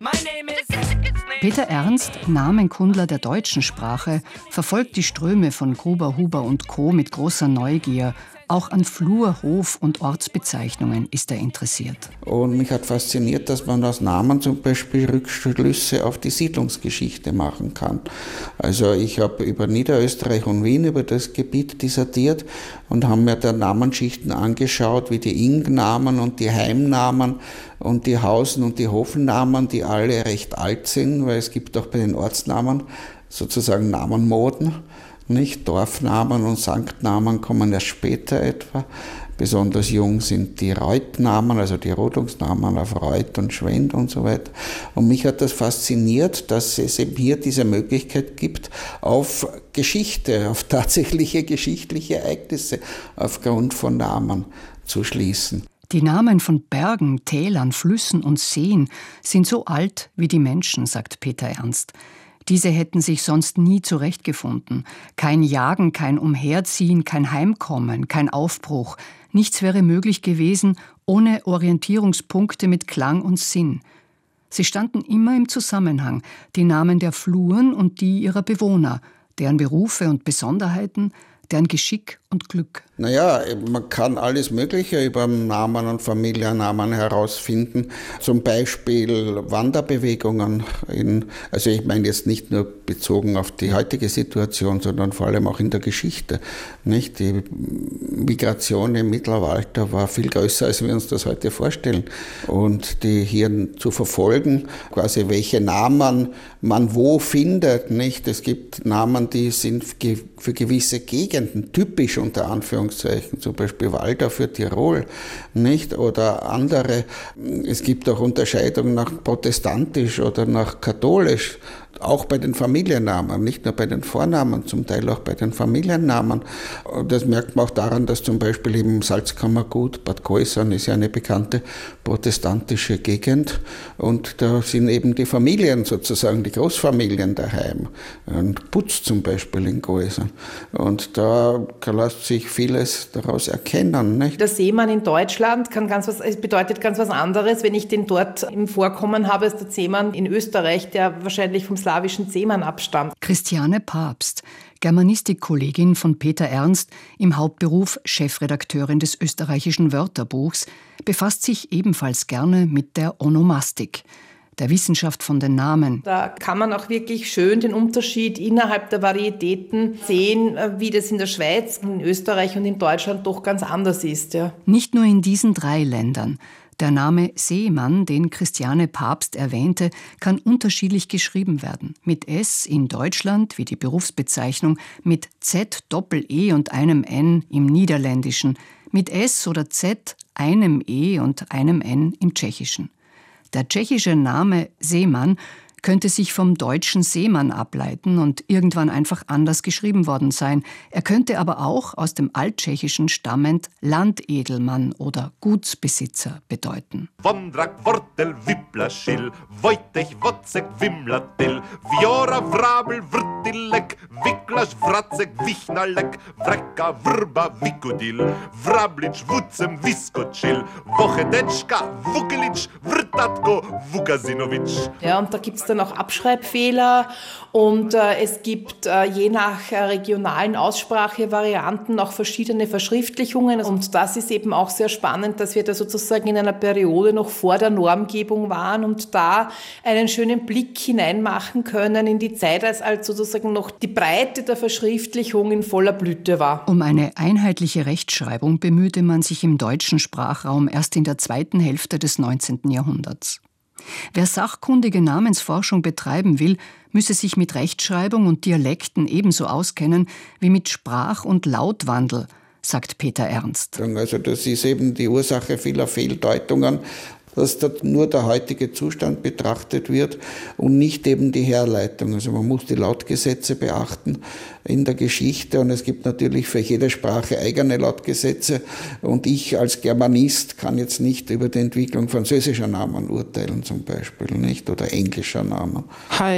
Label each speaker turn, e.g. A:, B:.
A: Peter Ernst, Namenkundler der deutschen Sprache, verfolgt die Ströme von Gruber, Huber und Co. mit großer Neugier. Auch an Flur-, Hof- und Ortsbezeichnungen ist er interessiert.
B: Und mich hat fasziniert, dass man aus Namen zum Beispiel Rückschlüsse auf die Siedlungsgeschichte machen kann. Also ich habe über Niederösterreich und Wien, über das Gebiet dissertiert und habe mir da Namensschichten angeschaut, wie die Ing-Namen und die Heimnamen und die Hausen- und die Hofennamen, die alle recht alt sind, weil es gibt auch bei den Ortsnamen sozusagen Namenmoden. Nicht? Dorfnamen und Sanktnamen kommen erst später etwa. Besonders jung sind die Reutnamen, also die Rodungsnamen auf Reut und Schwend und so weiter. Und mich hat das fasziniert, dass es eben hier diese Möglichkeit gibt, auf Geschichte, auf tatsächliche geschichtliche Ereignisse aufgrund von Namen zu schließen.
A: Die Namen von Bergen, Tälern, Flüssen und Seen sind so alt wie die Menschen, sagt Peter Ernst. Diese hätten sich sonst nie zurechtgefunden. Kein Jagen, kein Umherziehen, kein Heimkommen, kein Aufbruch. Nichts wäre möglich gewesen ohne Orientierungspunkte mit Klang und Sinn. Sie standen immer im Zusammenhang, die Namen der Fluren und die ihrer Bewohner, deren Berufe und Besonderheiten, deren Geschick und Glück.
B: Naja, man kann alles Mögliche über Namen und Familiennamen herausfinden. Zum Beispiel Wanderbewegungen. Also ich meine jetzt nicht nur bezogen auf die heutige Situation, sondern vor allem auch in der Geschichte. Nicht? Die Migration im Mittelalter war viel größer, als wir uns das heute vorstellen. Und die hier zu verfolgen, quasi welche Namen man wo findet. Nicht? Es gibt Namen, die sind für gewisse Gegenden typisch unter Anführungszeichen, zum Beispiel Waldau für Tirol, nicht? Oder andere. Es gibt auch Unterscheidungen nach protestantisch oder nach katholisch, auch bei den Familiennamen, nicht nur bei den Vornamen, zum Teil auch bei den Familiennamen. Das merkt man auch daran, dass zum Beispiel im Salzkammergut, Bad Kreuznach ist ja eine bekannte protestantische Gegend und da sind eben die Familien sozusagen, die Großfamilien daheim. Und Putz zum Beispiel in Kreuznach. Und da lässt sich vieles daraus erkennen. Nicht?
C: Der Seemann in Deutschland bedeutet ganz was anderes, wenn ich den dort im Vorkommen habe, als der Seemann in Österreich, der wahrscheinlich vom slawischen Seemann abstammt.
A: Christiane Pabst, Germanistikkollegin von Peter Ernst, im Hauptberuf Chefredakteurin des österreichischen Wörterbuchs, befasst sich ebenfalls gerne mit der Onomastik, der Wissenschaft von den Namen.
C: Da kann man auch wirklich schön den Unterschied innerhalb der Varietäten sehen, wie das in der Schweiz, in Österreich und in Deutschland doch ganz anders ist. Ja.
A: Nicht nur in diesen 3 Ländern. Der Name Seemann, den Christiane Pabst erwähnte, kann unterschiedlich geschrieben werden. Mit S in Deutschland wie die Berufsbezeichnung, mit Z, Doppel-E und einem N im Niederländischen, mit S oder Z, einem E und einem N im Tschechischen. Der tschechische Name Seemann könnte sich vom deutschen Seemann ableiten und irgendwann einfach anders geschrieben worden sein. Er könnte aber auch aus dem Alttschechischen stammend Landedelmann oder Gutsbesitzer bedeuten.
D: Vondrak, Wortel, Wiplaschil, Wojtech, Wozek, Wimlatil, Viora, Vrabel, Vrtilek, Wiklasch, Vratzek, Wichnalek, Vreka, Vrba, Vikodil, Vrablic, Wutzem, Viskocil, Wochetetschka, Vukelic, Vrtatko, Vukasinovic.
C: Ja, und da gibt es dann auch Abschreibfehler und es gibt je nach regionalen Aussprachevarianten auch verschiedene Verschriftlichungen. Und das ist eben auch sehr spannend, dass wir da sozusagen in einer Periode noch vor der Normgebung waren und da einen schönen Blick hineinmachen können in die Zeit, als sozusagen noch die Breite der Verschriftlichung in voller Blüte war.
A: Um eine einheitliche Rechtschreibung bemühte man sich im deutschen Sprachraum erst in der 2. Hälfte des 19. Jahrhunderts. Wer sachkundige Namensforschung betreiben will, müsse sich mit Rechtschreibung und Dialekten ebenso auskennen wie mit Sprach- und Lautwandel, sagt Peter Ernst.
B: Also das ist eben die Ursache vieler Fehldeutungen, dass dort nur der heutige Zustand betrachtet wird und nicht eben die Herleitung. Also man muss die Lautgesetze beachten in der Geschichte und es gibt natürlich für jede Sprache eigene Lautgesetze und ich als Germanist kann jetzt nicht über die Entwicklung französischer Namen urteilen zum Beispiel, nicht, oder englischer Namen.